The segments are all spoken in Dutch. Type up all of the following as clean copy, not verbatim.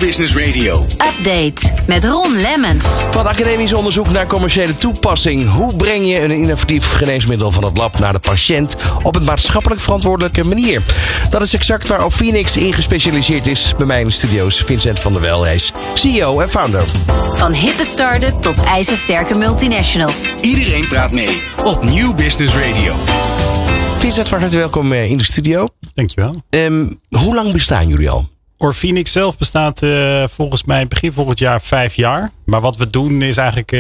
Business Radio. Update met Ron Lemmens. Van academisch onderzoek naar commerciële toepassing. Hoe breng je een innovatief geneesmiddel van het lab naar de patiënt op een maatschappelijk verantwoordelijke manier? Dat is exact waar Ophenix in gespecialiseerd is. Bij mij in de studio's Vincent van der Wel. Hij is CEO en founder. Van hippe start-up tot ijzersterke multinational. Iedereen praat mee op Nieuw Business Radio. Vincent, van harte welkom in de studio. Dankjewel. Hoe lang bestaan jullie al? Ophenix zelf bestaat volgens mij begin volgend jaar 5 jaar. Maar wat we doen is eigenlijk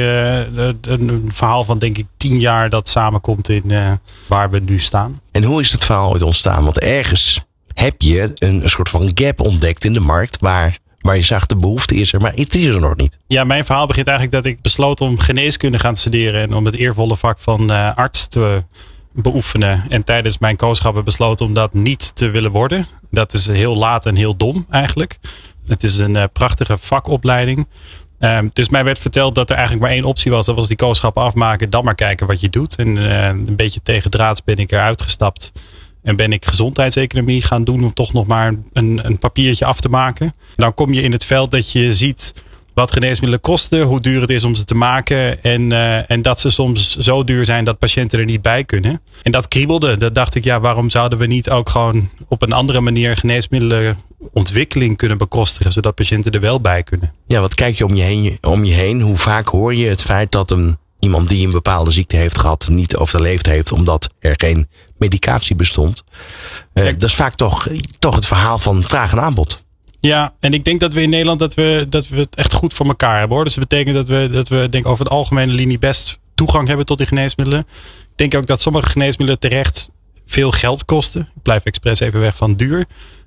een verhaal van denk ik 10 jaar dat samenkomt in waar we nu staan. En hoe is het verhaal ooit ontstaan? Want ergens heb je een soort van gap ontdekt in de markt waar je zag de behoefte is er, maar het is er nog niet. Ja, mijn verhaal begint eigenlijk dat ik besloot om geneeskunde te gaan studeren en om het eervolle vak van arts te beoefenen. En tijdens mijn coachschappen besloten om dat niet te willen worden. Dat is heel laat en heel dom eigenlijk. Het is een prachtige vakopleiding. Dus mij werd verteld dat er eigenlijk maar 1 optie was. Dat was die coachschappen afmaken. Dan maar kijken wat je doet. En een beetje tegendraads ben ik eruit gestapt. En ben ik gezondheidseconomie gaan doen om toch nog maar een papiertje af te maken. Dan kom je in het veld dat je ziet wat geneesmiddelen kosten, hoe duur het is om ze te maken en dat ze soms zo duur zijn dat patiënten er niet bij kunnen. En dat kriebelde. Dat dacht ik, ja, waarom zouden we niet ook gewoon op een andere manier geneesmiddelenontwikkeling kunnen bekostigen, zodat patiënten er wel bij kunnen. Ja, wat kijk je om je heen? Hoe vaak hoor je het feit dat iemand die een bepaalde ziekte heeft gehad niet overleefd heeft omdat er geen medicatie bestond? Dat is vaak toch het verhaal van vraag en aanbod. Ja, en ik denk dat we in Nederland dat we het echt goed voor elkaar hebben, hoor. Dus dat betekent dat we denk over het algemene linie best toegang hebben tot die geneesmiddelen. Ik denk ook dat sommige geneesmiddelen terecht veel geld kosten. Ik blijf expres even weg van duur.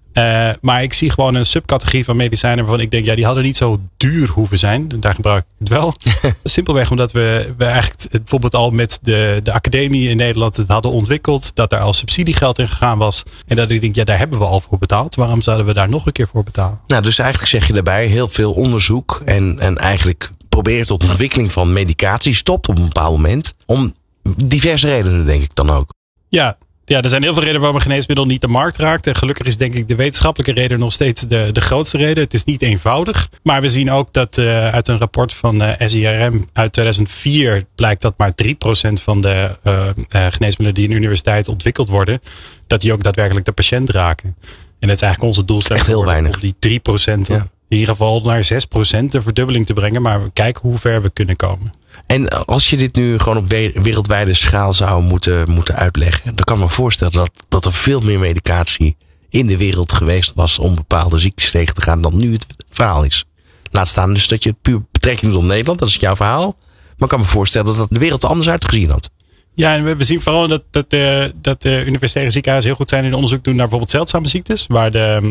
Maar ik zie gewoon een subcategorie van medicijnen waarvan ik denk, ja, die hadden niet zo duur hoeven zijn. Daar gebruik ik het wel. Simpelweg omdat we eigenlijk bijvoorbeeld al met de academie in Nederland het hadden ontwikkeld. Dat daar al subsidiegeld in gegaan was. En dat ik denk, ja, daar hebben we al voor betaald. Waarom zouden we daar nog een keer voor betalen? Nou, dus eigenlijk zeg je daarbij heel veel onderzoek en eigenlijk proberen tot ontwikkeling van medicatie stopt op een bepaald moment. Om diverse redenen, denk ik dan ook. Ja, er zijn heel veel redenen waarom een geneesmiddel niet de markt raakt. En gelukkig is denk ik de wetenschappelijke reden nog steeds de grootste reden. Het is niet eenvoudig. Maar we zien ook dat uit een rapport van SIRM uit 2004 blijkt dat maar 3% van de geneesmiddelen die in de universiteit ontwikkeld worden, dat die ook daadwerkelijk de patiënt raken. En dat is eigenlijk onze doelstelling. Echt heel weinig. Om die 3% in ieder geval naar 6% de verdubbeling te brengen. Maar we kijken hoe ver we kunnen komen. En als je dit nu gewoon op wereldwijde schaal zou moeten uitleggen, dan kan ik me voorstellen dat er veel meer medicatie in de wereld geweest was om bepaalde ziektes tegen te gaan dan nu het verhaal is. Laat staan dus dat je het puur betrekking doet op Nederland, dat is jouw verhaal. Maar ik kan me voorstellen dat de wereld er anders uitgezien had. Ja, en we zien vooral dat de universitaire ziekenhuizen heel goed zijn in onderzoek doen naar bijvoorbeeld zeldzame ziektes, waar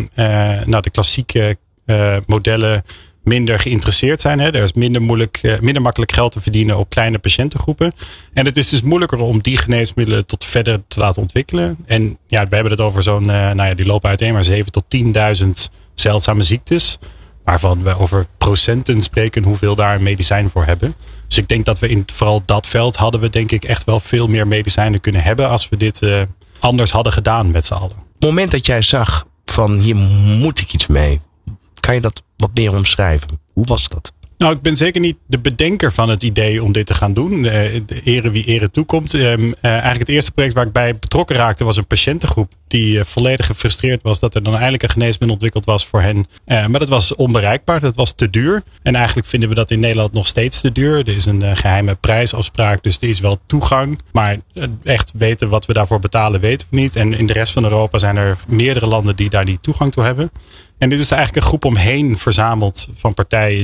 de klassieke modellen minder geïnteresseerd zijn. Hè. Er is minder makkelijk geld te verdienen op kleine patiëntengroepen. En het is dus moeilijker om die geneesmiddelen tot verder te laten ontwikkelen. En ja, we hebben het over zo'n, die lopen uiteen maar 7.000 tot 10.000 zeldzame ziektes. Waarvan we over procenten spreken hoeveel daar een medicijn voor hebben. Dus ik denk dat we in vooral dat veld hadden we denk ik echt wel veel meer medicijnen kunnen hebben als we dit anders hadden gedaan met z'n allen. Op het moment dat jij zag van hier moet ik iets mee, kan je dat wat meer omschrijven? Hoe was dat? Nou, ik ben zeker niet de bedenker van het idee om dit te gaan doen. De ere wie ere toekomt. Eigenlijk het eerste project waar ik bij betrokken raakte was een patiëntengroep die volledig gefrustreerd was dat er dan eindelijk een geneesmiddel ontwikkeld was voor hen. Maar dat was onbereikbaar, dat was te duur. En eigenlijk vinden we dat in Nederland nog steeds te duur. Er is een geheime prijsafspraak, dus er is wel toegang. Maar echt weten wat we daarvoor betalen weten we niet. En in de rest van Europa zijn er meerdere landen die daar niet toegang toe hebben. En dit is eigenlijk een groep omheen verzameld van partijen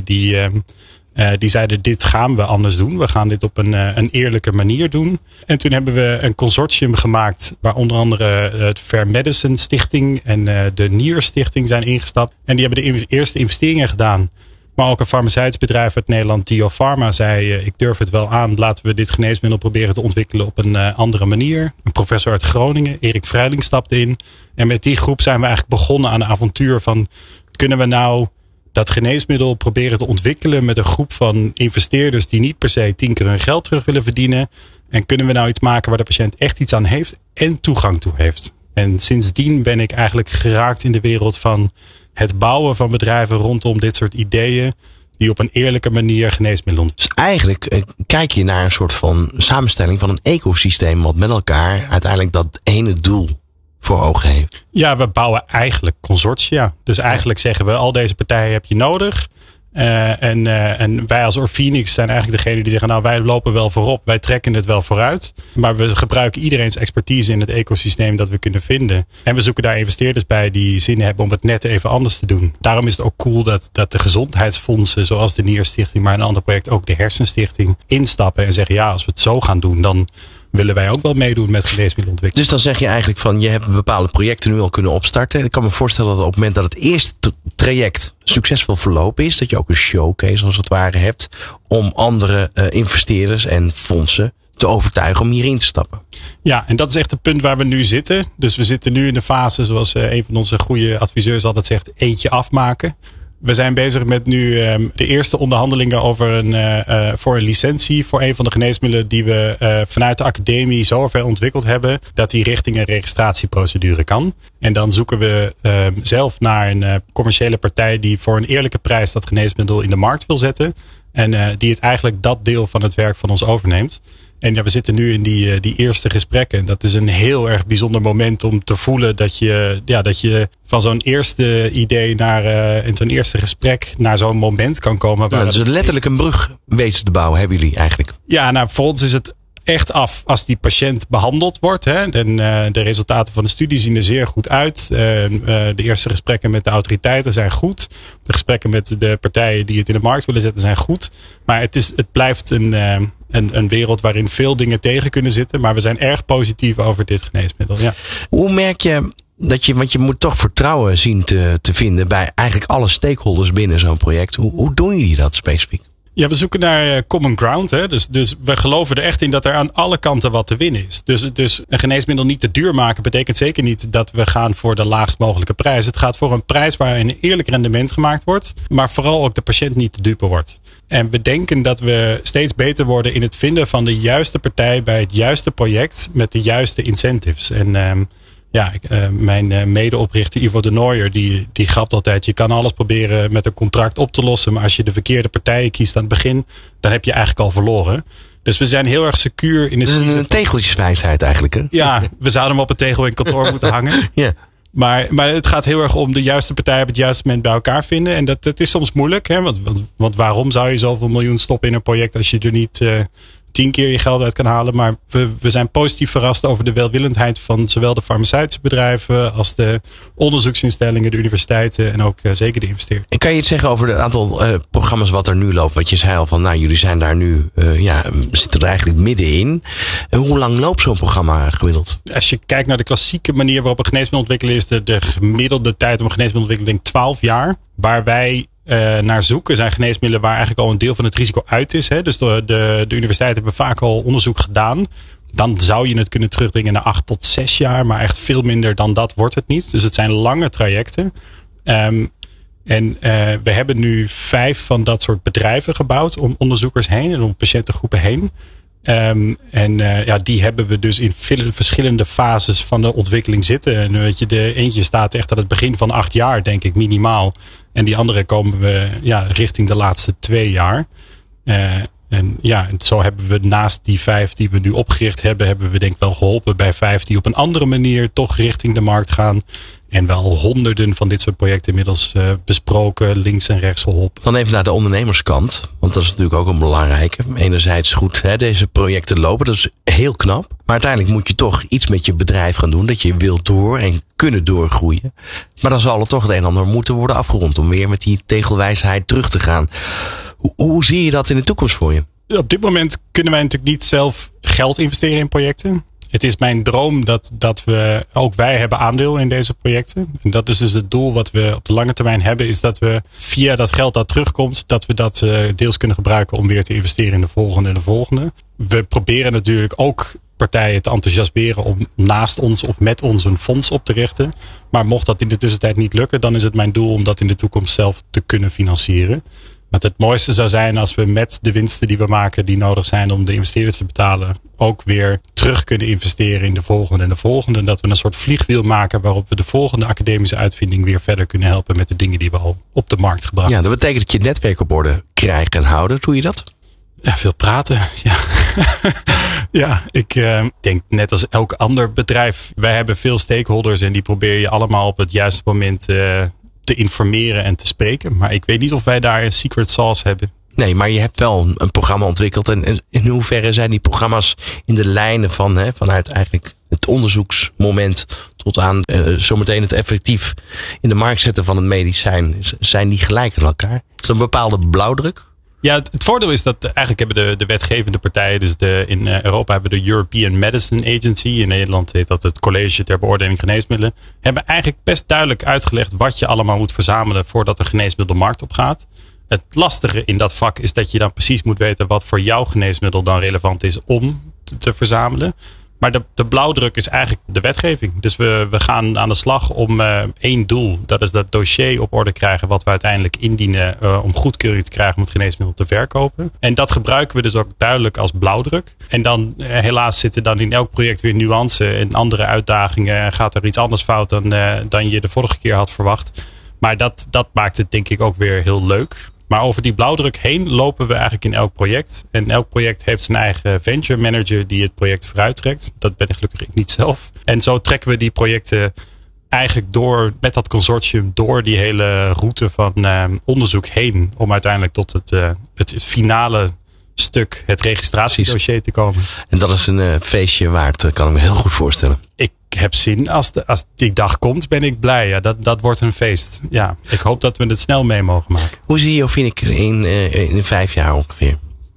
die zeiden dit gaan we anders doen. We gaan dit op een eerlijke manier doen. En toen hebben we een consortium gemaakt waar onder andere het Fair Medicine Stichting en de Nier Stichting zijn ingestapt. En die hebben de eerste investeringen gedaan. Maar ook een farmaceutisch bedrijf uit Nederland, Diopharma, zei ik durf het wel aan. Laten we dit geneesmiddel proberen te ontwikkelen op een andere manier. Een professor uit Groningen, Erik Fruiling, stapte in. En met die groep zijn we eigenlijk begonnen aan een avontuur van kunnen we nou dat geneesmiddel proberen te ontwikkelen met een groep van investeerders die niet per se 10 keer hun geld terug willen verdienen. En kunnen we nou iets maken waar de patiënt echt iets aan heeft en toegang toe heeft. En sindsdien ben ik eigenlijk geraakt in de wereld van het bouwen van bedrijven rondom dit soort ideeën die op een eerlijke manier geneesmiddelen ontwikkelen. Dus eigenlijk kijk je naar een soort van samenstelling van een ecosysteem wat met elkaar uiteindelijk dat ene doel voor ogen heeft. Ja, we bouwen eigenlijk consortia. Dus eigenlijk zeggen we, al deze partijen heb je nodig. En wij als Orphenix zijn eigenlijk degene die zeggen, nou, wij lopen wel voorop, wij trekken het wel vooruit. Maar we gebruiken iedereen's expertise in het ecosysteem dat we kunnen vinden. En we zoeken daar investeerders bij die zin hebben om het net even anders te doen. Daarom is het ook cool dat de gezondheidsfondsen, zoals de Nierstichting, maar een ander project ook de Hersenstichting, instappen en zeggen, ja, als we het zo gaan doen, dan willen wij ook wel meedoen met geneesmiddelontwikkeling. Dus dan zeg je eigenlijk van, je hebt bepaalde projecten nu al kunnen opstarten. Ik kan me voorstellen dat op het moment dat het eerste traject succesvol verlopen is, dat je ook een showcase als het ware hebt om andere investeerders en fondsen te overtuigen om hierin te stappen. Ja, en dat is echt het punt waar we nu zitten. Dus we zitten nu in de fase, zoals een van onze goede adviseurs altijd zegt, eentje afmaken. We zijn bezig met nu de eerste onderhandelingen over voor een licentie voor een van de geneesmiddelen die we vanuit de academie zover ontwikkeld hebben dat die richting een registratieprocedure kan. En dan zoeken we zelf naar een commerciële partij die voor een eerlijke prijs dat geneesmiddel in de markt wil zetten. En die het eigenlijk dat deel van het werk van ons overneemt. En ja, we zitten nu in die eerste gesprekken. Dat is een heel erg bijzonder moment om te voelen dat je van zo'n eerste idee in zo'n eerste gesprek naar zo'n moment kan komen. Waar dus letterlijk een brug weten te bouwen, hebben jullie eigenlijk? Ja, nou voor ons is het echt af als die patiënt behandeld wordt. Hè. En de resultaten van de studie zien er zeer goed uit. De eerste gesprekken met de autoriteiten zijn goed. De gesprekken met de partijen die het in de markt willen zetten zijn goed. Maar het blijft een wereld waarin veel dingen tegen kunnen zitten. Maar we zijn erg positief over dit geneesmiddel. Ja. Hoe merk je want je moet toch vertrouwen zien te vinden bij eigenlijk alle stakeholders binnen zo'n project. Hoe doen jullie dat specifiek? Ja, we zoeken naar common ground. Hè? Dus we geloven er echt in dat er aan alle kanten wat te winnen is. Dus een geneesmiddel niet te duur maken betekent zeker niet dat we gaan voor de laagst mogelijke prijs. Het gaat voor een prijs waar een eerlijk rendement gemaakt wordt. Maar vooral ook de patiënt niet te dupe wordt. En we denken dat we steeds beter worden in het vinden van de juiste partij bij het juiste project met de juiste incentives. En mijn medeoprichter Ivo de Nooijer die grapt altijd, je kan alles proberen met een contract op te lossen, maar als je de verkeerde partijen kiest aan het begin, dan heb je eigenlijk al verloren. Dus we zijn heel erg secuur in het kiezen. Dat is een tegeltjeswijsheid eigenlijk, hè? Ja, we zouden hem op een tegel in kantoor moeten hangen. Ja. Maar het gaat heel erg om de juiste partij op het juiste moment bij elkaar vinden. En dat is soms moeilijk. Hè? Want waarom zou je zoveel miljoen stoppen in een project als je er niet 10 keer je geld uit kan halen? Maar we zijn positief verrast over de welwillendheid van zowel de farmaceutische bedrijven als de onderzoeksinstellingen, de universiteiten en ook zeker de investeerders. En kan je iets zeggen over het aantal programma's wat er nu loopt? Want je zei al van, nou, jullie zijn daar nu, zitten er eigenlijk middenin. Hoe lang loopt zo'n programma gemiddeld? Als je kijkt naar de klassieke manier waarop een geneesmiddel ontwikkelen is de gemiddelde tijd om een geneesmiddel te ontwikkelen, denk ik 12 jaar. Waar wij naar zoeken zijn geneesmiddelen waar eigenlijk al een deel van het risico uit is. Hè? Dus de universiteiten hebben vaak al onderzoek gedaan. Dan zou je het kunnen terugdringen naar 8 tot 6 jaar. Maar echt veel minder dan dat wordt het niet. Dus het zijn lange trajecten. We hebben nu 5 van dat soort bedrijven gebouwd om onderzoekers heen en om patiëntengroepen heen. Die hebben we dus in verschillende fases van de ontwikkeling zitten. En weet je, de eentje staat echt aan het begin van 8 jaar, denk ik, minimaal. En die andere komen we richting de laatste 2 jaar. En zo hebben we naast die 5 die we nu opgericht hebben we denk ik wel geholpen bij 5 die op een andere manier toch richting de markt gaan. En wel honderden van dit soort projecten inmiddels besproken, links en rechts geholpen. Dan even naar de ondernemerskant, want dat is natuurlijk ook een belangrijke. Enerzijds goed, hè, deze projecten lopen, dat is heel knap. Maar uiteindelijk moet je toch iets met je bedrijf gaan doen, dat je wilt door en kunnen doorgroeien. Maar dan zal er toch het een en ander moeten worden afgerond om weer met die tegelwijsheid terug te gaan. Hoe zie je dat in de toekomst voor je? Op dit moment kunnen wij natuurlijk niet zelf geld investeren in projecten. Het is mijn droom dat wij hebben aandeel in deze projecten. En dat is dus het doel wat we op de lange termijn hebben. Is dat we via dat geld dat terugkomt, dat we dat deels kunnen gebruiken om weer te investeren in de volgende en de volgende. We proberen natuurlijk ook partijen te enthousiasmeren om naast ons of met ons een fonds op te richten. Maar mocht dat in de tussentijd niet lukken, dan is het mijn doel om dat in de toekomst zelf te kunnen financieren. Want het mooiste zou zijn als we met de winsten die we maken, die nodig zijn om de investeerders te betalen, ook weer terug kunnen investeren in de volgende en de volgende. En dat we een soort vliegwiel maken waarop we de volgende academische uitvinding weer verder kunnen helpen met de dingen die we al op de markt gebracht hebben. Ja, dat betekent dat je het netwerk op orde krijgt en houden. Doe je dat? Ja, veel praten. Ja, ja, ik denk net als elk ander bedrijf. Wij hebben veel stakeholders en die probeer je allemaal op het juiste moment te informeren en te spreken. Maar ik weet niet of wij daar een secret sauce hebben. Nee, maar je hebt wel een programma ontwikkeld. En in hoeverre zijn die programma's in de lijnen vanuit eigenlijk het onderzoeksmoment tot aan zometeen het effectief in de markt zetten van het medicijn? Zijn die gelijk aan elkaar? Is er een bepaalde blauwdruk? Ja, het voordeel is dat eigenlijk hebben de wetgevende partijen, dus in Europa hebben we de European Medicine Agency, in Nederland heet dat het College ter Beoordeling Geneesmiddelen, hebben eigenlijk best duidelijk uitgelegd wat je allemaal moet verzamelen voordat een geneesmiddel de markt op gaat. Het lastige in dat vak is dat je dan precies moet weten wat voor jouw geneesmiddel dan relevant is om te verzamelen. Maar de blauwdruk is eigenlijk de wetgeving. Dus we gaan aan de slag om één doel. Dat is dat dossier op orde krijgen wat we uiteindelijk indienen om goedkeuring te krijgen om het geneesmiddel te verkopen. En dat gebruiken we dus ook duidelijk als blauwdruk. En dan helaas zitten dan in elk project weer nuance en andere uitdagingen. En gaat er iets anders fout dan je de vorige keer had verwacht. Maar dat maakt het denk ik ook weer heel leuk. Maar over die blauwdruk heen lopen we eigenlijk in elk project. En elk project heeft zijn eigen venture manager die het project vooruit trekt. Dat ben ik gelukkig niet zelf. En zo trekken we die projecten eigenlijk door met dat consortium door die hele route van onderzoek heen. Om uiteindelijk tot het finale stuk, het registratiedossier te komen. En dat is een feestje waard, kan ik me heel goed voorstellen. Ik heb zin. Als die dag komt, ben ik blij. Ja, dat wordt een feest. Ja, ik hoop dat we het snel mee mogen maken. Hoe zie je Jofinek in 5 jaar ongeveer?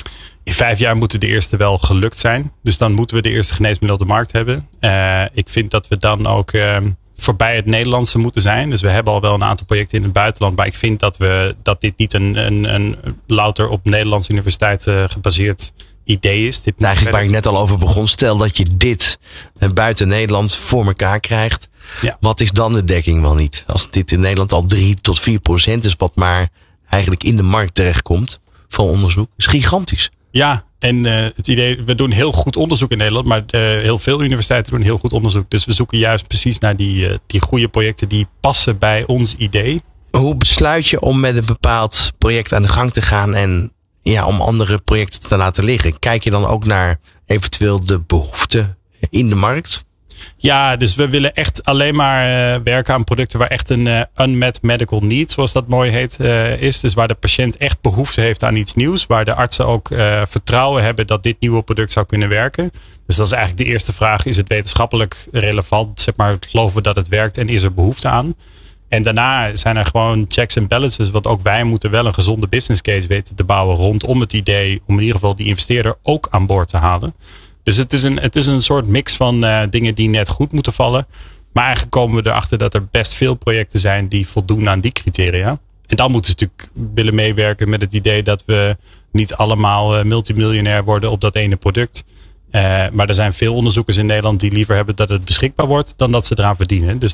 In 5 jaar moeten de eerste wel gelukt zijn. Dus dan moeten we de eerste geneesmiddel op de markt hebben. Ik vind dat we dan ook voorbij het Nederlandse moeten zijn. Dus we hebben al wel een aantal projecten in het buitenland. Maar ik vind dat dit niet een louter op Nederlandse universiteit gebaseerd idee is. Eigenlijk waar ik net al over begon. Stel dat je dit buiten Nederland voor elkaar krijgt. Ja. Wat is dan de dekking wel niet? Als dit in Nederland al 3-4% is wat maar eigenlijk in de markt terechtkomt van onderzoek. Is gigantisch. Ja, en het idee, we doen heel goed onderzoek in Nederland. Maar heel veel universiteiten doen heel goed onderzoek. Dus we zoeken juist precies naar die goede projecten die passen bij ons idee. Hoe besluit je om met een bepaald project aan de gang te gaan en om andere projecten te laten liggen? Kijk je dan ook naar eventueel de behoeften in de markt? Ja, dus we willen echt alleen maar werken aan producten waar echt een unmet medical need, zoals dat mooi heet, is. Dus waar de patiënt echt behoefte heeft aan iets nieuws. Waar de artsen ook vertrouwen hebben dat dit nieuwe product zou kunnen werken. Dus dat is eigenlijk de eerste vraag. Is het wetenschappelijk relevant? Zeg maar, geloven we dat het werkt en is er behoefte aan? En daarna zijn er gewoon checks en balances. Want ook wij moeten wel een gezonde business case weten te bouwen rondom het idee om in ieder geval die investeerder ook aan boord te halen. Dus het is een soort mix van dingen die net goed moeten vallen. Maar eigenlijk komen we erachter dat er best veel projecten zijn die voldoen aan die criteria. En dan moeten ze natuurlijk willen meewerken met het idee dat we niet allemaal multimiljonair worden op dat ene product. Maar er zijn veel onderzoekers in Nederland die liever hebben dat het beschikbaar wordt dan dat ze eraan verdienen. Dus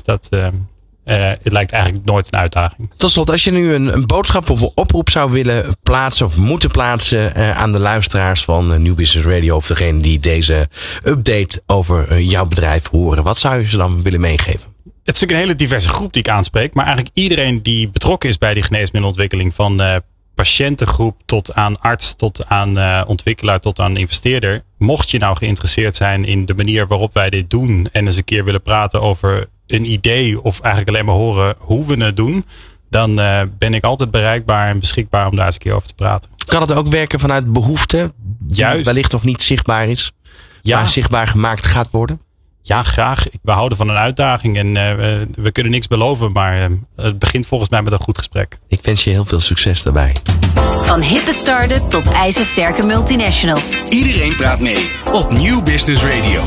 het lijkt eigenlijk nooit een uitdaging. Tot slot, als je nu een boodschap of een oproep zou willen plaatsen of moeten plaatsen aan de luisteraars van New Business Radio of degene die deze update over jouw bedrijf horen, wat zou je ze dan willen meegeven? Het is natuurlijk een hele diverse groep die ik aanspreek, maar eigenlijk iedereen die betrokken is bij die geneesmiddelontwikkeling, van patiëntengroep tot aan arts, tot aan ontwikkelaar, tot aan investeerder. Mocht je nou geïnteresseerd zijn in de manier waarop wij dit doen en eens een keer willen praten over een idee of eigenlijk alleen maar horen hoe we het doen, dan ben ik altijd bereikbaar en beschikbaar om daar eens een keer over te praten. Kan het ook werken vanuit behoefte? Juist. Die wellicht nog niet zichtbaar is, maar zichtbaar gemaakt gaat worden? Ja, graag. We houden van een uitdaging en we kunnen niks beloven, maar het begint volgens mij met een goed gesprek. Ik wens je heel veel succes daarbij. Van hippe start-up tot ijzersterke multinational. Iedereen praat mee op New Business Radio.